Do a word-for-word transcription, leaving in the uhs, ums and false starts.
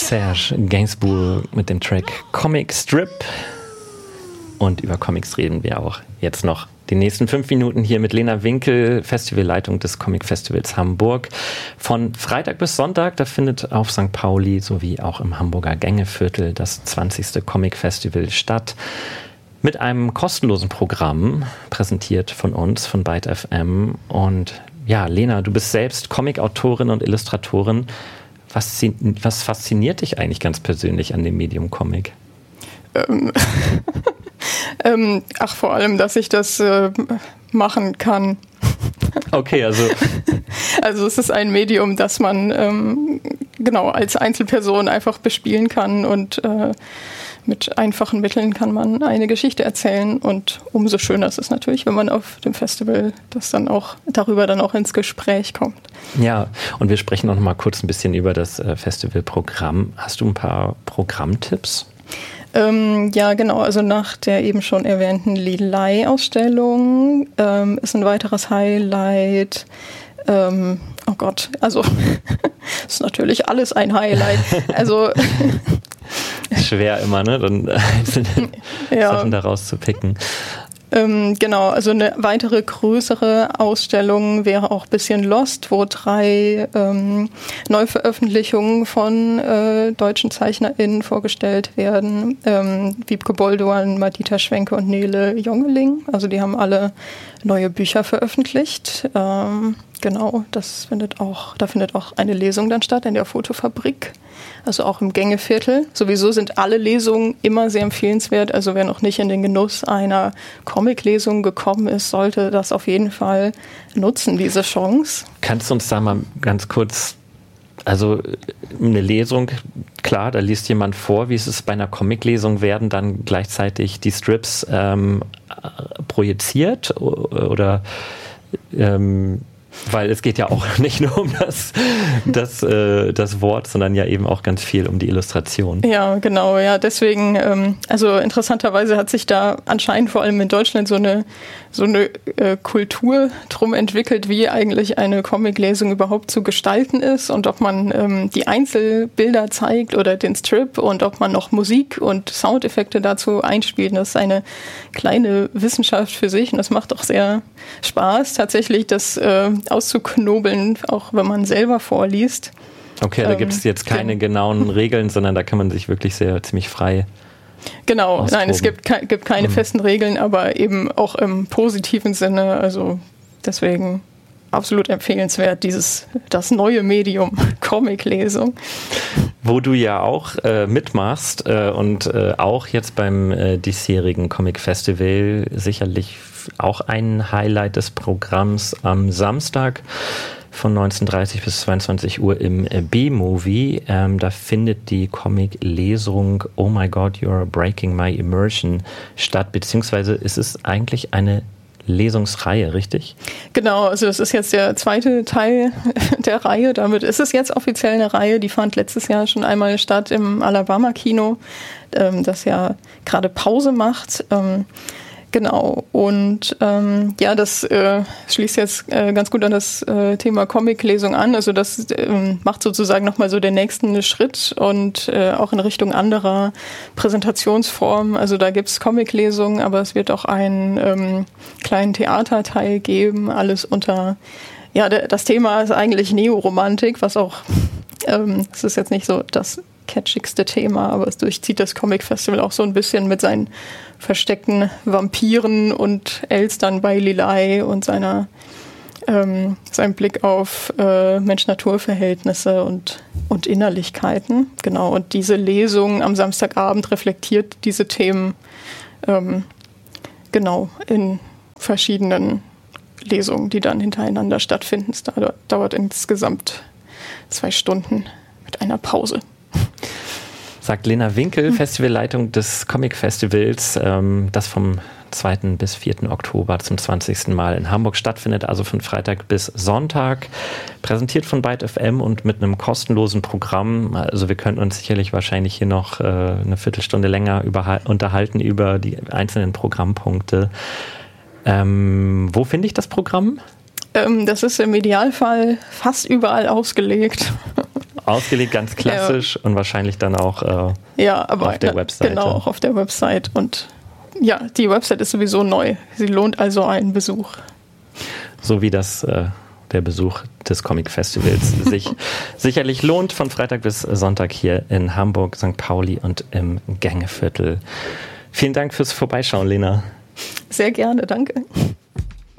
Serge Gainsbourg mit dem Track Comic Strip. Und über Comics reden wir auch jetzt noch die nächsten fünf Minuten hier mit Lena Winkel, Festivalleitung des Comic Festivals Hamburg. Von Freitag bis Sonntag, da findet auf Sankt Pauli sowie auch im Hamburger Gängeviertel das zwanzigste Comic Festival statt. Mit einem kostenlosen Programm, präsentiert von uns, von Byte F M. Und ja, Lena, du bist selbst Comic-Autorin und Illustratorin. Was, was fasziniert dich eigentlich ganz persönlich an dem Medium Comic? Ähm, ähm, ach, vor allem, dass ich das äh, machen kann. Okay, also... Also es ist ein Medium, das man ähm, genau als Einzelperson einfach bespielen kann und äh, mit einfachen Mitteln kann man eine Geschichte erzählen und umso schöner ist es natürlich, wenn man auf dem Festival das dann auch darüber dann auch ins Gespräch kommt. Ja, und wir sprechen noch mal kurz ein bisschen über das äh, Festivalprogramm. Hast du ein paar Programmtipps? Ähm, ja, genau. Also nach der eben schon erwähnten Lilei-Ausstellung ähm, ist ein weiteres Highlight. Ähm, oh Gott, also ist natürlich alles ein Highlight. Also schwer immer, ne? Dann einzelne ja. Sachen daraus zu picken. Ähm, genau, also eine weitere größere Ausstellung wäre auch Bisschen Lost, wo drei ähm, Neuveröffentlichungen von äh, deutschen ZeichnerInnen vorgestellt werden. Ähm, Wiebke Bolduan, Madita Schwenke und Nele Jongeling. Also die haben alle neue Bücher veröffentlicht. Ähm, genau, das findet auch, da findet auch eine Lesung dann statt in der Fotofabrik. Also auch im Gängeviertel. Sowieso sind alle Lesungen immer sehr empfehlenswert. Also wer noch nicht in den Genuss einer Comic-Lesung gekommen ist, sollte das auf jeden Fall nutzen, diese Chance. Kannst du uns da mal ganz kurz, also eine Lesung, klar, da liest jemand vor, wie ist es bei einer Comic-Lesung, werden dann gleichzeitig die Strips ähm, projiziert oder ähm, weil es geht ja auch nicht nur um das, das, äh, das Wort, sondern ja eben auch ganz viel um die Illustration. Ja, genau. Ja, deswegen, ähm, also interessanterweise hat sich da anscheinend vor allem in Deutschland so eine, so eine äh, Kultur drum entwickelt, wie eigentlich eine Comic-Lesung überhaupt zu gestalten ist und ob man ähm, die Einzelbilder zeigt oder den Strip und ob man noch Musik und Soundeffekte dazu einspielt. Das ist eine kleine Wissenschaft für sich und das macht auch sehr Spaß, tatsächlich das äh, auszuknobeln, auch wenn man selber vorliest. Okay, da ähm, gibt es jetzt keine ja. genauen Regeln, sondern da kann man sich wirklich sehr ziemlich frei Genau, austoben. Nein, es gibt, ke- gibt keine mhm. festen Regeln, aber eben auch im positiven Sinne, also deswegen absolut empfehlenswert, dieses, das neue Medium Comic-Lesung. Wo du ja auch äh, mitmachst äh, und äh, auch jetzt beim äh, diesjährigen Comic Festival sicherlich auch ein Highlight des Programms am Samstag von neunzehn Uhr dreißig bis zweiundzwanzig Uhr im B-Movie. Ähm, da findet die Comic-Lesung Oh My God, You're Breaking My Immersion statt, beziehungsweise ist es eigentlich eine Lesungsreihe, richtig? Genau, also das ist jetzt der zweite Teil der Reihe. Damit ist es jetzt offiziell eine Reihe. Die fand letztes Jahr schon einmal statt im Alabama-Kino, ähm, das ja gerade Pause macht. Ähm, Genau, und ähm, ja, das äh, schließt jetzt äh, ganz gut an das äh, Thema Comic-Lesung an. Also das äh, macht sozusagen nochmal so den nächsten Schritt und äh, auch in Richtung anderer Präsentationsformen. Also da gibt's Comic-Lesungen, aber es wird auch einen ähm, kleinen Theaterteil geben. Alles unter, ja, der, das Thema ist eigentlich Neoromantik, was auch, ähm, es ist jetzt nicht so das catchigste Thema, aber es durchzieht das Comic Festival auch so ein bisschen mit seinen versteckten Vampiren und Elstern bei Lilei und seiner ähm, seinem Blick auf äh, Mensch-Natur-Verhältnisse und, und Innerlichkeiten. Genau, und diese Lesung am Samstagabend reflektiert diese Themen ähm, genau in verschiedenen Lesungen, die dann hintereinander stattfinden. Es dauert, dauert insgesamt zwei Stunden mit einer Pause. Sagt Lena Winkel, Festivalleitung des Comic Festivals, ähm, das vom zweiten bis vierten Oktober zum zwanzigsten Mal in Hamburg stattfindet, also von Freitag bis Sonntag, präsentiert von Byte F M und mit einem kostenlosen Programm. Also wir könnten uns sicherlich wahrscheinlich hier noch äh, eine Viertelstunde länger über, unterhalten über die einzelnen Programmpunkte. Ähm, wo finde ich das Programm? Ähm, das ist im Idealfall fast überall ausgelegt. Ausgelegt, ganz klassisch ja. und wahrscheinlich dann auch äh, ja, aber auf der na, Webseite. Genau, auch auf der Website. Und ja, die Website ist sowieso neu. Sie lohnt also einen Besuch. So wie das äh, der Besuch des Comic Festivals sich sicherlich lohnt, von Freitag bis Sonntag hier in Hamburg, Sankt Pauli und im Gängeviertel. Vielen Dank fürs Vorbeischauen, Lena. Sehr gerne, danke.